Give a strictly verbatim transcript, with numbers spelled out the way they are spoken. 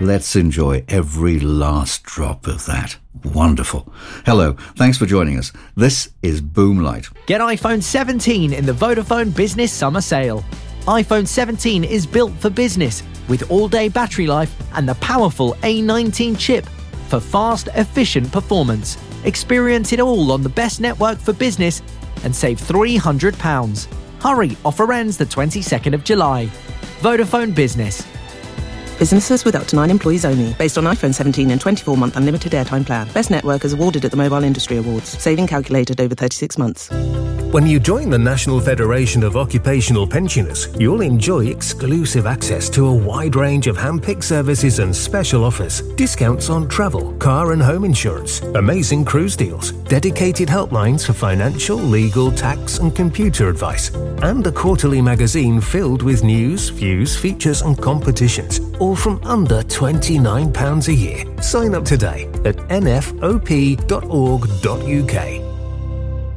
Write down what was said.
Let's enjoy every last drop of that. Wonderful. Hello, thanks for joining us. This is Boomlight. Get iPhone seventeen in the Vodafone Business Summer Sale. iPhone seventeen is built for business with all-day battery life and the powerful A nineteen chip for fast, efficient performance. Experience it all on the best network for business and save three hundred pounds. Hurry, offer ends the twenty-second of July. Vodafone Business. Businesses with up to nine employees only. Based on iPhone seventeen and twenty-four month unlimited airtime plan. Best network is awarded at the Mobile Industry Awards. Saving calculated over thirty-six months. When you join the National Federation of Occupational Pensioners, you'll enjoy exclusive access to a wide range of hand-picked services and special offers. Discounts on travel, car and home insurance, amazing cruise deals, dedicated helplines for financial, legal, tax and computer advice, and a quarterly magazine filled with news, views, features and competitions, all from under twenty-nine pounds a year. Sign up today at n f o p dot org dot u k.